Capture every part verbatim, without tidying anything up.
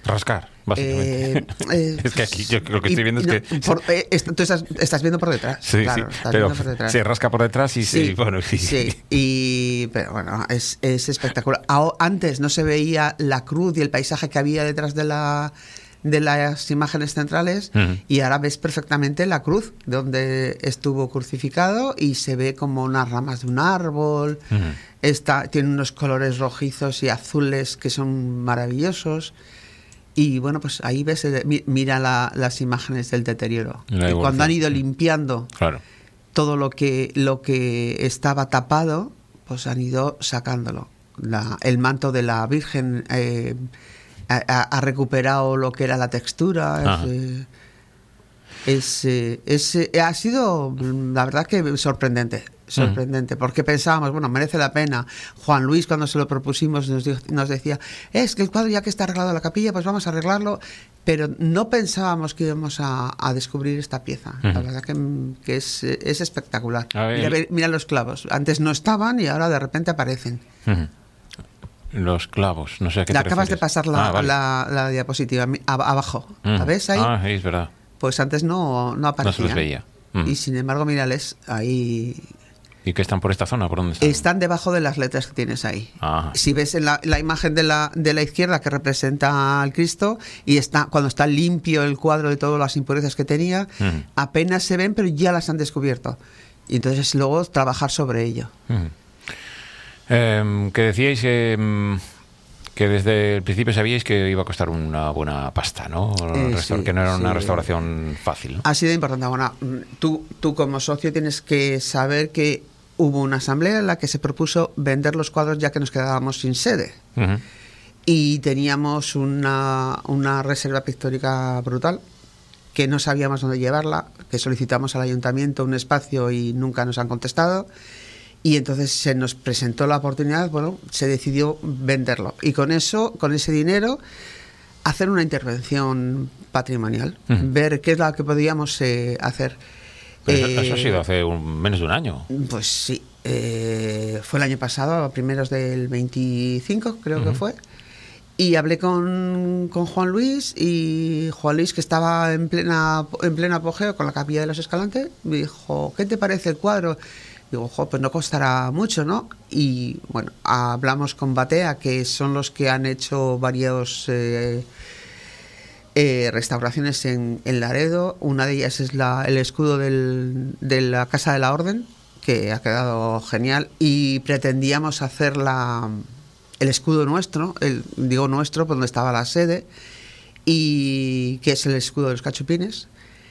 Rascar, básicamente. Eh, eh, es que aquí yo lo que estoy y, viendo es no, que... Por, eh, est- tú estás, estás viendo por detrás. Sí, claro, sí, estás pero viendo por detrás. se rasca por detrás y Sí, sí, bueno, sí. sí, y, pero bueno, es, es espectacular. Ahora, antes no se veía la cruz y el paisaje que había detrás de la de las imágenes centrales, uh-huh. y ahora ves perfectamente la cruz donde estuvo crucificado y se ve como unas ramas de un árbol. Uh-huh. Está, tiene unos colores rojizos y azules que son maravillosos. Y bueno, pues ahí ves, mira la, las imágenes del deterioro. Cuando han ido limpiando, claro, todo lo que, lo que estaba tapado, pues han ido sacándolo. La, el manto de la Virgen eh, ha, ha recuperado lo que era la textura. Es, eh, es, eh, es, eh, ha sido, la verdad, que sorprendente. Sorprendente, porque pensábamos, bueno, merece la pena. Juan Luis, cuando se lo propusimos, nos, dijo, nos decía, es que el cuadro ya que está arreglado la capilla, pues vamos a arreglarlo, pero no pensábamos que íbamos a, a descubrir esta pieza. Uh-huh. La verdad que, que es, es espectacular. Mira, mira los clavos, antes no estaban y ahora de repente aparecen. Uh-huh. Los clavos, no sé a qué la te acabas refieres. de pasar la, ah, vale. la, la diapositiva abajo, uh-huh. ¿la ves ahí? Ah, es verdad. Pues antes no, no aparecían. No se los veía. Uh-huh. Y sin embargo, mírales, ahí... ¿Y qué están por esta zona? ¿Por dónde están? Están debajo de las letras que tienes ahí. Ajá. Si ves en la, la imagen de la, de la izquierda que representa al Cristo, y está cuando está limpio el cuadro de todas las impurezas que tenía, uh-huh. apenas se ven, pero ya las han descubierto. Y entonces luego trabajar sobre ello. Uh-huh. Eh, que decíais eh, que desde el principio sabíais que iba a costar una buena pasta, ¿no? Eh, Restaur- sí, que no era sí. una restauración fácil, ¿no? Ha sido importante. Bueno, tú, tú como socio tienes que saber que hubo una asamblea en la que se propuso vender los cuadros ya que nos quedábamos sin sede. Uh-huh. Y teníamos una, una reserva pictórica brutal que no sabíamos dónde llevarla, que solicitamos al ayuntamiento un espacio y nunca nos han contestado. Y entonces se nos presentó la oportunidad, bueno, se decidió venderlo. Y con eso, con ese dinero, hacer una intervención patrimonial, uh-huh. ver qué es lo que podíamos eh, hacer. Pero eh, eso ha sido hace un, menos de un año. Pues sí, eh, fue el año pasado, a primeros del veinticinco, creo uh-huh. que fue. Y hablé con, con Juan Luis, y Juan Luis, que estaba en plena en pleno apogeo con la Capilla de los Escalantes, me dijo, ¿qué te parece el cuadro? Digo, jo, pues no costará mucho, ¿no? Y bueno, hablamos con Batea, que son los que han hecho varios eh, eh, restauraciones en, en Laredo. Una de ellas es la, el escudo del, de la Casa de la Orden, que ha quedado genial. Y pretendíamos hacer la, el escudo nuestro, el, digo nuestro, pues donde estaba la sede, y que es el escudo de los Cachupines.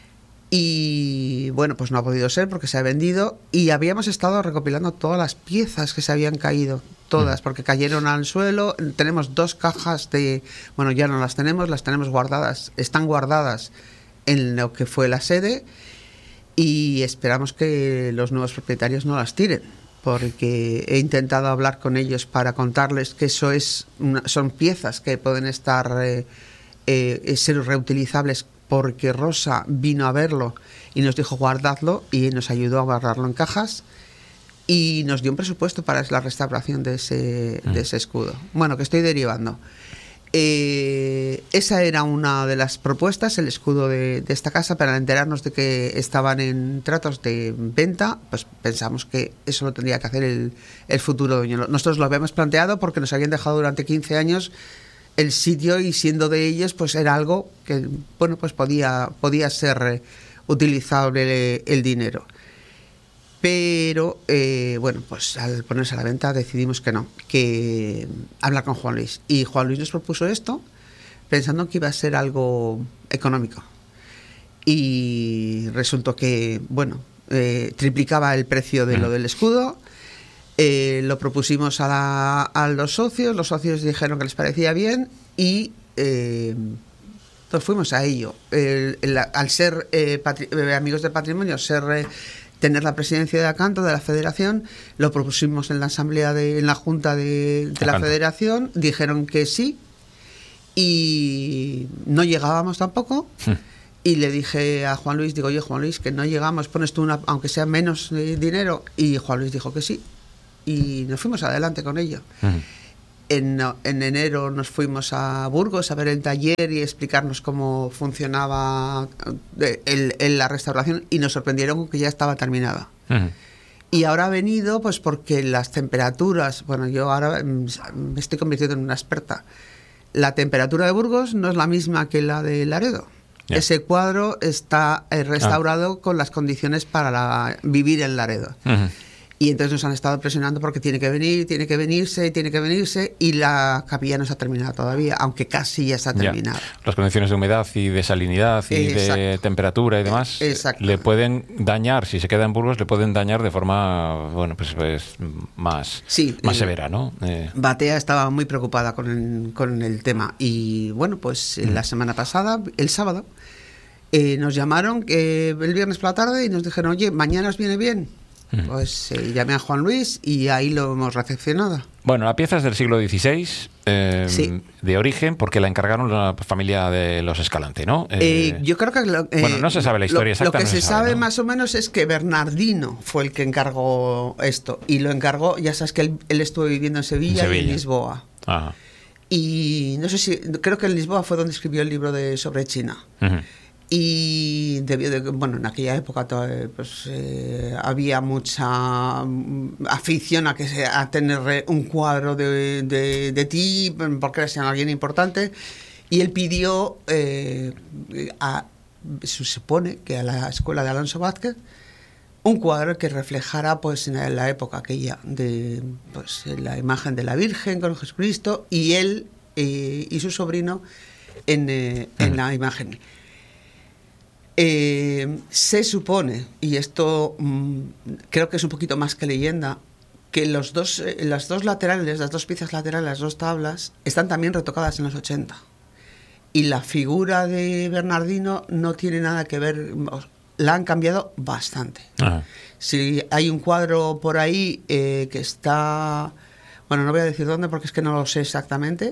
Y bueno, pues no ha podido ser porque se ha vendido, y habíamos estado recopilando todas las piezas que se habían caído, todas, porque cayeron al suelo. Tenemos dos cajas de, bueno, ya no las tenemos, las tenemos guardadas, están guardadas en lo que fue la sede, y esperamos que los nuevos propietarios no las tiren, porque he intentado hablar con ellos para contarles que eso es una, son piezas que pueden estar eh, eh, ser reutilizables, porque Rosa vino a verlo y nos dijo guardadlo, y nos ayudó a guardarlo en cajas y nos dio un presupuesto para la restauración de ese, mm. de ese escudo. Bueno, que estoy derivando. Eh, esa era una de las propuestas, el escudo de, de esta casa. Para enterarnos de que estaban en tratos de venta, pues pensamos que eso lo tendría que hacer el, el futuro dueño. Nosotros lo habíamos planteado porque nos habían dejado durante quince años el sitio, y siendo de ellos, pues era algo que, bueno, pues podía, podía ser utilizable el, el dinero. Pero, eh, bueno, pues al ponerse a la venta decidimos que no, que hablar con Juan Luis. Y Juan Luis nos propuso esto pensando que iba a ser algo económico. Y resultó que, bueno, eh, triplicaba el precio de lo del escudo. Eh, lo propusimos a, la, a los socios, los socios dijeron que les parecía bien, y eh, nos fuimos a ello. El, el, al ser eh, patri- eh, amigos del patrimonio, ser eh, tener la presidencia de Acanto, de la federación, lo propusimos en la asamblea, de, en la junta de, de la federación, dijeron que sí, y no llegábamos tampoco. Sí. Y le dije a Juan Luis, digo, oye Juan Luis, que no llegamos, pones tú una, aunque sea menos eh, dinero. Y Juan Luis dijo que sí, y nos fuimos adelante con ello. Uh-huh. En, en enero nos fuimos a Burgos a ver el taller y explicarnos cómo funcionaba el, el, la restauración, y nos sorprendieron con que ya estaba terminada. Uh-huh. Y ahora ha venido pues porque las temperaturas, bueno, yo ahora me estoy convirtiendo en una experta. La temperatura de Burgos no es la misma que la de Laredo. Yeah. Ese cuadro está eh, restaurado ah. con las condiciones para la, vivir en Laredo. Uh-huh. Y entonces nos han estado presionando porque tiene que venir, tiene que venirse, tiene que venirse, y la capilla no se ha terminado todavía, aunque casi ya está terminada. Ya. Las condiciones de humedad y de salinidad y Exacto. de temperatura y demás le pueden dañar, si se queda en Burgos, le pueden dañar de forma, bueno, pues, pues más, sí, más eh, severa, ¿no? Eh. Batea estaba muy preocupada con el, con el tema, y bueno, pues mm. la semana pasada, el sábado, eh, nos llamaron eh, el viernes por la tarde y nos dijeron, oye, ¿mañana os viene bien? Pues eh, llamé a Juan Luis y ahí lo hemos recepcionado. Bueno, la pieza es del siglo dieciséis, eh, sí. de origen, porque la encargaron la familia de los Escalante, ¿no? Eh, eh, yo creo que... Lo, eh, bueno, no se sabe la historia lo, exacta. Lo que no se, se sabe, sabe, ¿no? más o menos es que Bernardino fue el que encargó esto. Y lo encargó, ya sabes que él, él estuvo viviendo en Sevilla, en Sevilla y en Lisboa. Ajá. Y no sé si... Creo que en Lisboa fue donde escribió el libro de sobre China. Uh-huh. Y debió de, bueno, en aquella época pues, eh, había mucha afición a, que se, a tener un cuadro de, de, de ti, porque eres alguien importante, y él pidió, eh, a, se supone que a la escuela de Alonso Vázquez, un cuadro que reflejara pues en la época aquella de pues, la imagen de la Virgen con Jesucristo, y él eh, y su sobrino en, eh, en la imagen. Eh, se supone, y esto mmm, creo que es un poquito más que leyenda, que los dos, eh, las dos laterales, las dos piezas laterales, las dos tablas, están también retocadas en los ochenta. Y la figura de Bernardino no tiene nada que ver, la han cambiado bastante. Ajá. Si hay un cuadro por ahí eh, que está, bueno, no voy a decir dónde porque es que no lo sé exactamente,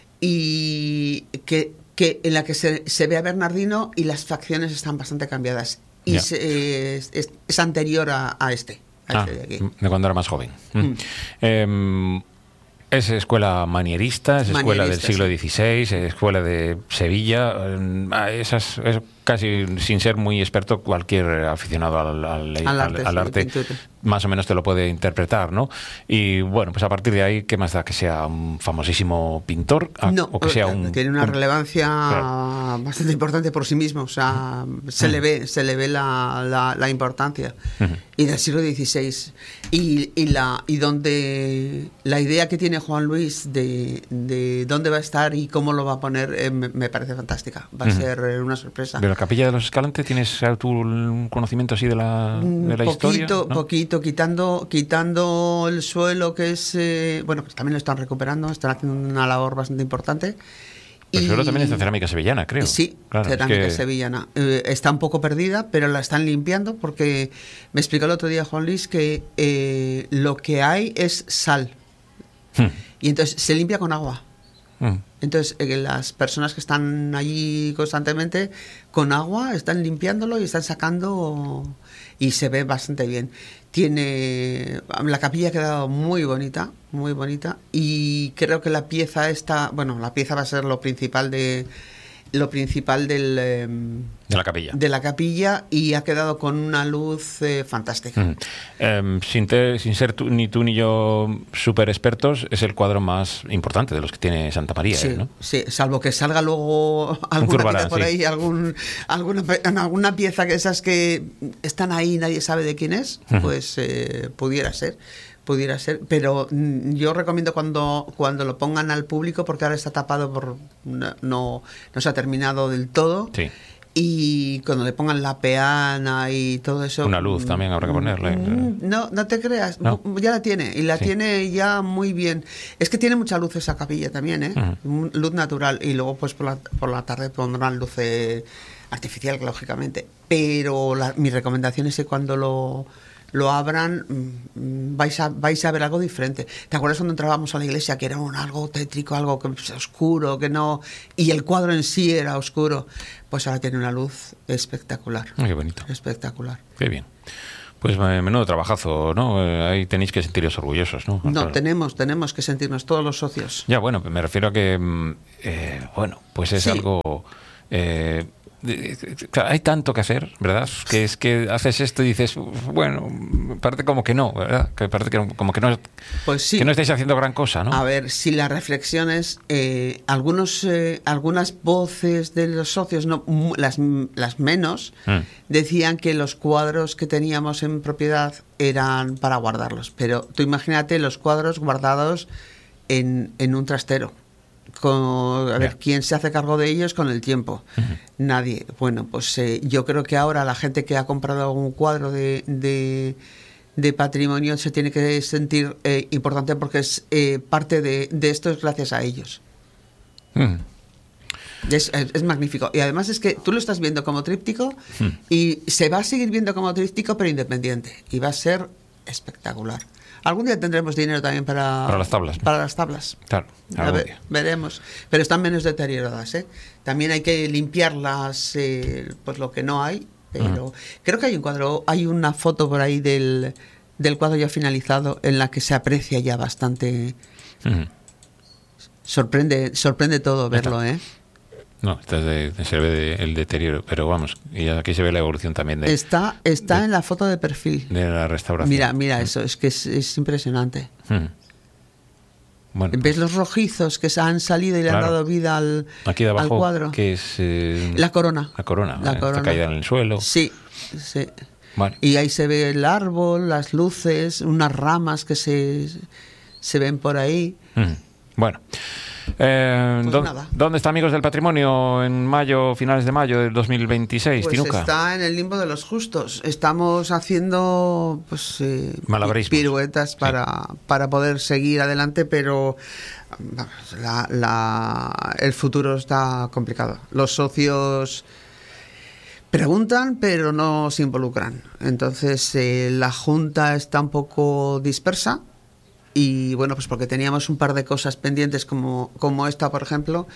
y que... que en la que se, se ve a Bernardino y las facciones están bastante cambiadas. Y yeah. se, eh, es, es anterior a, a este. A ah, este de, aquí. de cuando era más joven. Mm. Eh, es escuela manierista, es escuela del siglo dieciséis, sí. escuela de Sevilla. Eh, esas, es casi sin ser muy experto, cualquier aficionado al, al, al, al arte, al arte sí, más o menos te lo puede interpretar, ¿no? Y bueno, pues a partir de ahí, ¿qué más da? ¿Que sea un famosísimo pintor? No, o que sea un, tiene una un, relevancia claro. bastante importante por sí mismo, o sea, se uh-huh. le ve, se le ve la, la, la importancia. Uh-huh. Y del siglo dieciséis. Y, y, la, y donde la idea que tiene Juan Luis de, de dónde va a estar y cómo lo va a poner, eh, me, me parece fantástica. Va uh-huh. a ser una sorpresa. ¿De la capilla de los Escalante tienes tú un conocimiento así de la, de la poquito, historia? ¿no? Poquito, quitando, quitando el suelo, que es... Eh, bueno, pues también lo están recuperando, están haciendo una labor bastante importante. El y, suelo también es de cerámica sevillana, creo. Sí, claro, cerámica es que... sevillana. Eh, está un poco perdida, pero la están limpiando porque me explicó el otro día Juan Luis que eh, lo que hay es sal. Hmm. Y entonces se limpia con agua. Hmm. Entonces eh, las personas que están allí constantemente con agua están limpiándolo y están sacando y se ve bastante bien. Tiene la capilla ha quedado muy bonita, muy bonita, y creo que la pieza esta, bueno, la pieza va a ser lo principal de lo principal del eh, de la capilla de la capilla y ha quedado con una luz eh, fantástica. Mm. Eh, sin, te, sin ser tú, ni tú ni yo súper expertos, es el cuadro más importante de los que tiene Santa María, sí, ¿eh? ¿no? Sí, salvo que salga luego alguna Zurbarán, pieza por sí. ahí, algún, alguna, alguna pieza que esas que están ahí y nadie sabe de quién es, uh-huh. pues eh, pudiera ser. Pudiera ser, pero yo recomiendo cuando, cuando lo pongan al público, porque ahora está tapado por no, no, no se ha terminado del todo. Sí. Y cuando le pongan la peana y todo eso... Una luz también habrá que ponerle. No, no te creas, ¿no? Ya la tiene, y la sí. tiene ya muy bien. Es que tiene mucha luz esa capilla también, ¿eh? Uh-huh. Luz natural, y luego pues por la, por la tarde pondrán luz eh, artificial, lógicamente. Pero la, mi recomendación es que cuando lo... lo abran, vais a, vais a ver algo diferente. ¿Te acuerdas cuando entrábamos a la iglesia que era un, algo tétrico, algo que, pues, oscuro, que no... y el cuadro en sí era oscuro? Pues ahora tiene una luz espectacular. Ay, qué bonito. Espectacular. Qué bien. Pues menudo trabajazo, ¿no? Ahí tenéis que sentiros orgullosos, ¿no? No, claro. tenemos, tenemos que sentirnos todos los socios. Ya, bueno, me refiero a que, eh, bueno, pues es sí. algo... Eh, hay tanto que hacer, ¿verdad? Que es que haces esto y dices, bueno, parece como que no, ¿verdad? Que parece que como que no, pues sí. que no estáis haciendo gran cosa, ¿no? A ver, si la reflexión es, eh, algunos, eh, algunas voces de los socios, no, las, las menos, mm. decían que los cuadros que teníamos en propiedad eran para guardarlos. Pero tú imagínate los cuadros guardados en, en un trastero. Con, a ver, yeah. ¿quién se hace cargo de ellos con el tiempo? Uh-huh. Nadie. Bueno, pues eh, yo creo que ahora la gente que ha comprado un cuadro de, de, de patrimonio se tiene que sentir eh, importante porque es eh, parte de, de esto es gracias a ellos. Uh-huh. Es, es, es magnífico. Y además es que tú lo estás viendo como tríptico uh-huh. y se va a seguir viendo como tríptico pero independiente. Y va a ser espectacular. Algún día tendremos dinero también para, para las tablas. Para las tablas. Claro, algún día. Veremos. Pero están menos deterioradas, ¿eh? También hay que limpiarlas, eh, pues lo que no hay. Pero uh-huh. creo que hay un cuadro, hay una foto por ahí del, del cuadro ya finalizado en la que se aprecia ya bastante. Uh-huh. Sorprende, sorprende todo verlo, ¿eh? No, este es de, se ve de, el deterioro, pero vamos, y aquí se ve la evolución también de... Está, está de, en la foto de perfil. De la restauración. Mira, mira, eso, es que es, es impresionante. Hmm. Bueno, ¿ves los rojizos que se han salido y le claro. han dado vida al, aquí de abajo, al cuadro? Que es... Eh, la corona. La corona, la eh, corona. Está caída en el suelo. Sí, sí. Bueno. Y ahí se ve el árbol, las luces, unas ramas que se, se ven por ahí. Hmm. Bueno... Eh, pues ¿dónde, ¿Dónde está Amigos del Patrimonio en mayo, finales de mayo del dos mil veintiséis, pues Tinuca? Está en el limbo de los justos. Estamos haciendo pues eh, piruetas para, sí. para poder seguir adelante, pero la, la, el futuro está complicado. Los socios preguntan, pero no se involucran. Entonces eh, la Junta está un poco dispersa. Y bueno, pues porque teníamos un par de cosas pendientes como, como esta, por ejemplo,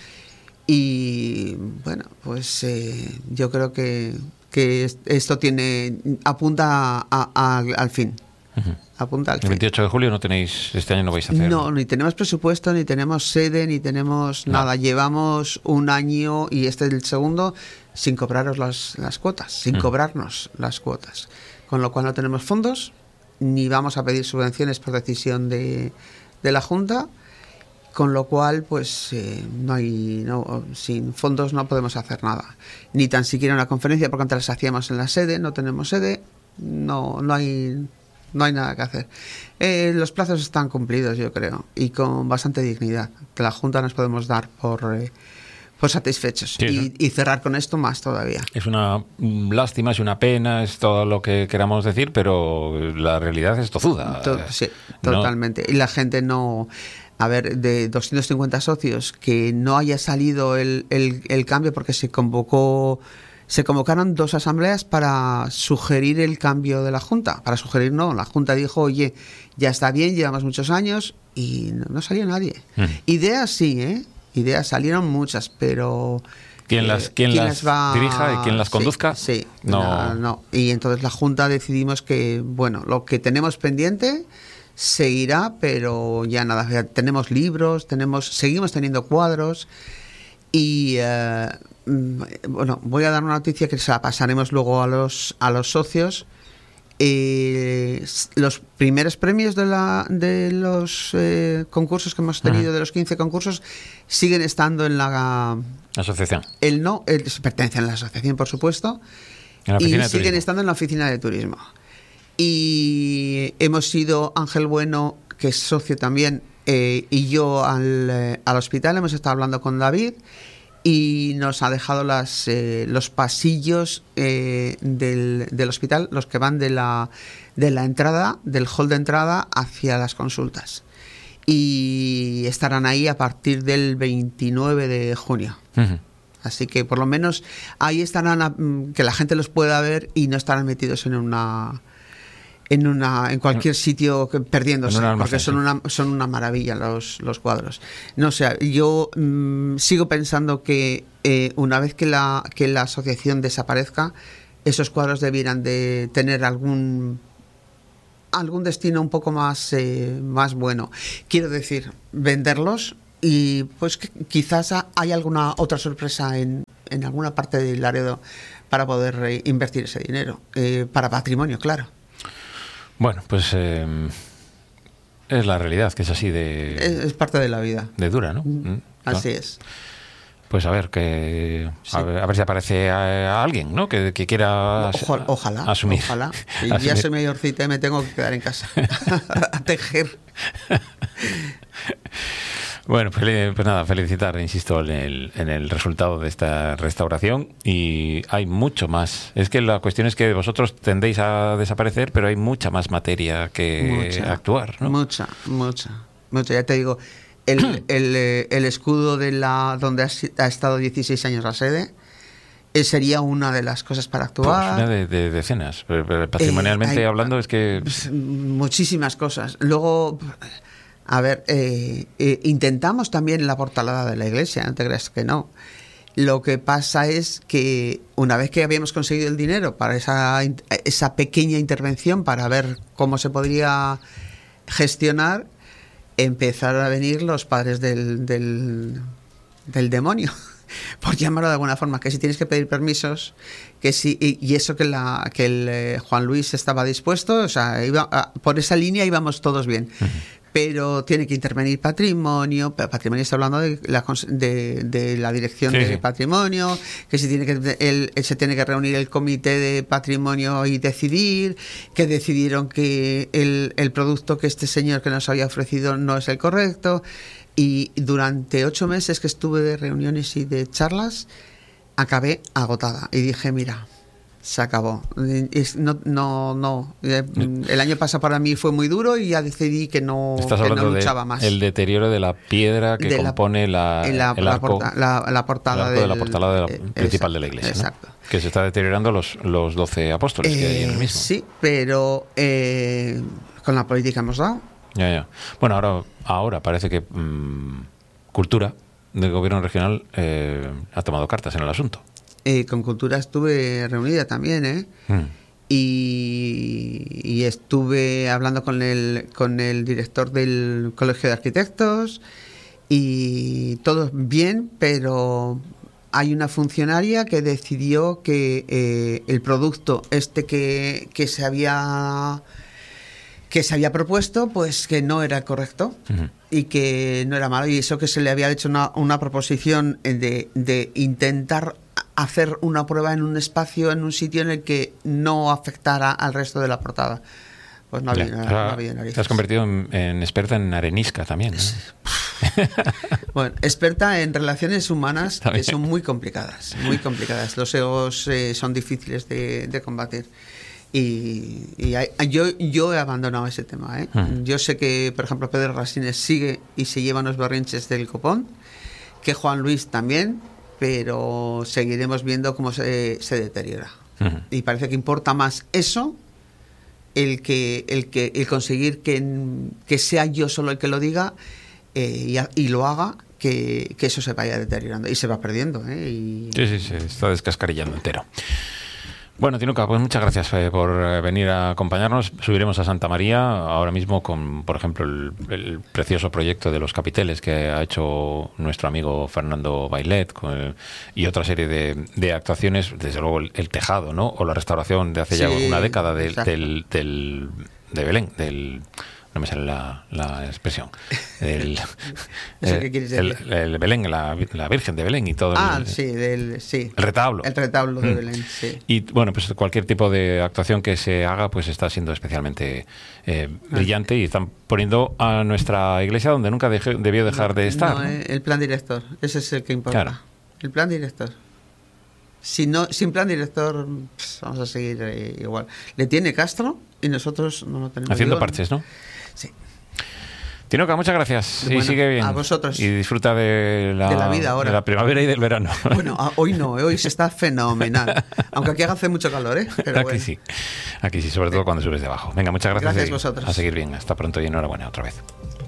y bueno, pues eh, yo creo que, que esto tiene apunta a, a, al fin. Uh-huh. Apunta al el fin. veintiocho de julio no tenéis, este año no vais a hacer. No, ni tenemos presupuesto, ni tenemos sede, ni tenemos no. nada. Llevamos un año, y este es el segundo, sin cobraros las, las cuotas, sin uh-huh. cobrarnos las cuotas. Con lo cual no tenemos fondos, ni vamos a pedir subvenciones por decisión de, de la Junta, con lo cual pues eh, no hay no, sin fondos no podemos hacer nada, ni tan siquiera una conferencia, porque antes las hacíamos en la sede, no tenemos sede, no no hay no hay nada que hacer. Eh, los plazos están cumplidos, yo creo, y con bastante dignidad que la Junta nos podemos dar por eh, pues satisfechos, sí, y, y cerrar con esto más todavía. Es una lástima, es una pena, es todo lo que queramos decir, pero la realidad es tozuda. To- sí, totalmente. No. Y la gente no... A ver, de doscientos cincuenta socios, que no haya salido el, el, el cambio, porque se convocó... Se convocaron dos asambleas para sugerir el cambio de la Junta. Para sugerir, no. La Junta dijo, oye, ya está bien, llevamos muchos años, y no, no salió nadie. Mm. Ideas sí, ¿eh? Ideas salieron muchas, pero ¿quién las, eh, quién ¿quién las va, dirija y quién las conduzca? Sí, sí no. no, no. Y entonces la Junta decidimos que, bueno, lo que tenemos pendiente seguirá, pero ya nada. Ya tenemos libros, tenemos, seguimos teniendo cuadros y eh, bueno, voy a dar una noticia que se la pasaremos luego a los a los socios. Eh, los primeros premios de, la, de los eh, concursos que hemos tenido, uh-huh. de los quince concursos, siguen estando en la asociación. El no, el, pertenecen a la asociación, por supuesto, en la oficina y de siguen turismo. estando en la oficina de turismo. Y hemos ido, Ángel Bueno, que es socio también, eh, y yo al, eh, al hospital, hemos estado hablando con David, y nos ha dejado las, eh, los pasillos eh, del, del hospital, los que van de la, de la entrada, del hall de entrada hacia las consultas. Y estarán ahí a partir del veintinueve de junio. Uh-huh. Así que por lo menos ahí estarán, a, que la gente los pueda ver y no estarán metidos en una... en una en cualquier sitio que, perdiéndose, porque son una son una maravilla los los cuadros. No sé, yo mmm, sigo pensando que eh, una vez que la que la asociación desaparezca, esos cuadros debieran de tener algún algún destino un poco más, eh, más bueno. Quiero decir, venderlos y pues que quizás hay alguna otra sorpresa en, en alguna parte del Laredo para poder eh, invertir ese dinero, eh, para patrimonio, claro. Bueno, pues eh, es la realidad, que es así de... Es, es parte de la vida. De dura, ¿no? Mm, así claro. es. Pues a ver, que Sí. a, ver, a ver si aparece a, a alguien, ¿no? Que, que quiera Ojalá, ojalá asumir. Ojalá. Y asumir. ya soy mayorcita y me tengo que quedar en casa a tejer. Bueno, pues, pues nada, felicitar, insisto, en el, en el resultado de esta restauración, y hay mucho más. Es que la cuestión es que vosotros tendéis a desaparecer, pero hay mucha más materia que Mucha, actuar, ¿no? Mucha, mucha, mucha. Ya te digo, el, el, el escudo de la donde ha, ha estado dieciséis años la sede eh, sería una de las cosas para actuar. Pues una de, de decenas. Patrimonialmente eh, hay, hablando, es que... Pues, muchísimas cosas. Luego... A ver, eh, eh, intentamos también la portalada de la iglesia, no te creas que no. Lo que pasa es que una vez que habíamos conseguido el dinero para esa, esa pequeña intervención, para ver cómo se podría gestionar, empezaron a venir los padres del, del, del demonio, por llamarlo de alguna forma, que si tienes que pedir permisos, que si, y, y eso que, la, que el eh, Juan Luis estaba dispuesto, o sea, iba a, por esa línea íbamos todos bien. Uh-huh. Pero tiene que intervenir patrimonio, patrimonio está hablando de la, de, de la dirección sí, de sí. patrimonio, que se tiene que el, se tiene que reunir el comité de patrimonio y decidir, que decidieron que el, el producto que este señor que nos había ofrecido no es el correcto, y durante ocho meses que estuve de reuniones y de charlas, acabé agotada y dije, mira, se acabó. No, no, no. El año pasado para mí fue muy duro y ya decidí que no, Estás que no de luchaba más. El deterioro de la piedra que de compone la, la, el la, arco, porta, la, la portada, el arco del, de la portalada de la, eh, principal exacto, de la iglesia, exacto. ¿no? Que se está deteriorando los, los doce apóstoles eh, que hay en el mismo. Sí, pero eh, con la política hemos dado. Ya, ya. Bueno, ahora, ahora parece que mmm, Cultura del Gobierno Regional eh, ha tomado cartas en el asunto. Eh, con Cultura estuve reunida también, ¿eh? Mm. Y, y estuve hablando con el, con el director del Colegio de Arquitectos y todo bien, pero hay una funcionaria que decidió que eh, el producto este que, que se había que se había propuesto, pues que no era correcto uh-huh. y que no era malo, y eso que se le había hecho una, una proposición de, de intentar hacer una prueba en un espacio, en un sitio en el que no afectara al resto de la portada. Pues no había, ya, no, no había narices. Te has convertido en, en experta en arenisca también, ¿no? Bueno, experta en relaciones humanas que son muy complicadas, muy complicadas. Los egos eh, son difíciles de, de combatir. Y, y hay, yo, yo he abandonado ese tema, ¿eh? Hmm. Yo sé que, por ejemplo, Pedro Rasines sigue y se lleva unos berrinches del copón, que Juan Luis también, pero seguiremos viendo cómo se, se deteriora. Uh-huh. Y parece que importa más eso, el que el que el conseguir que, que sea yo solo el que lo diga eh, y, y lo haga, que, que eso se vaya deteriorando y se va perdiendo. ¿eh? Y... Sí, sí, se está descascarillando entero. Bueno, Tinuca, pues muchas gracias eh, por eh, venir a acompañarnos. Subiremos a Santa María ahora mismo con, por ejemplo, el, el precioso proyecto de los capiteles que ha hecho nuestro amigo Fernando Bailet con el, y otra serie de, de actuaciones, desde luego el, el tejado, ¿no? O la restauración de hace sí, ya una década de, del, del, de Belén, del... No me sale la, la expresión. El, ¿Eso qué quieres decir? El, el Belén, la, la Virgen de Belén y todo. Ah, el, sí, del, sí. El retablo. El retablo de mm. Belén, sí. Y bueno, pues cualquier tipo de actuación que se haga, pues está siendo especialmente eh, brillante y están poniendo a nuestra iglesia donde nunca deje, debió dejar de estar. No, ¿no? El plan director, ese es el que importa. Claro. El plan director. Si no, sin plan director, pues, vamos a seguir eh, igual. Le tiene Castro y nosotros no lo tenemos. Haciendo digo, parches, ¿no? Sí. Tinuca, muchas gracias. Bueno, y sigue bien. A vosotros. Y disfruta de la, de la vida ahora. De la primavera y del verano. Bueno, hoy no, hoy se está fenomenal. Aunque aquí hace mucho calor, ¿eh? Pero aquí bueno. sí. Aquí sí, sobre todo cuando subes debajo. Venga, muchas gracias. Gracias a vosotros. A seguir bien. Hasta pronto y enhorabuena otra vez.